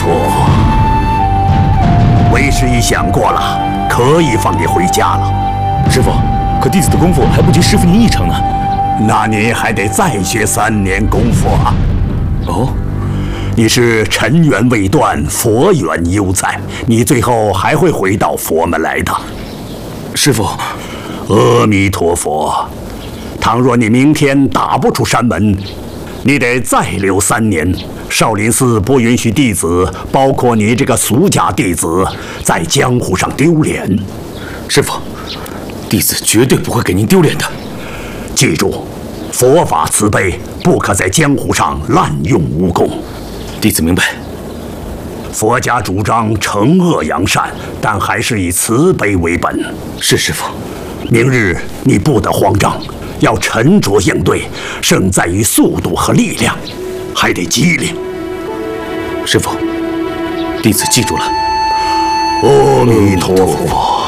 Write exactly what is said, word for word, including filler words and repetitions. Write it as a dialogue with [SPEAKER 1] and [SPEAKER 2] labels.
[SPEAKER 1] 错，为师已想过了，可以放你回家了。
[SPEAKER 2] 师傅，可弟子的功夫还不及师傅您一成呢。
[SPEAKER 1] 那你还得再学三年功夫啊。
[SPEAKER 2] 哦，
[SPEAKER 1] 你是尘缘未断，佛缘犹在，你最后还会回到佛门来的。
[SPEAKER 2] 师傅，
[SPEAKER 1] 阿弥陀佛。倘若你明天打不出山门，你得再留三年。少林寺不允许弟子，包括你这个俗家弟子，在江湖上丢脸。
[SPEAKER 2] 师傅，弟子绝对不会给您丢脸的。
[SPEAKER 1] 记住，佛法慈悲，不可在江湖上滥用武功。
[SPEAKER 2] 弟子明白。
[SPEAKER 1] 佛家主张惩恶扬善，但还是以慈悲为本。
[SPEAKER 2] 是师傅。
[SPEAKER 1] 明日你不得慌张，要沉着应对，胜在于速度和力量，还得机灵。
[SPEAKER 2] 师傅，弟子记住了。
[SPEAKER 1] 阿弥陀佛。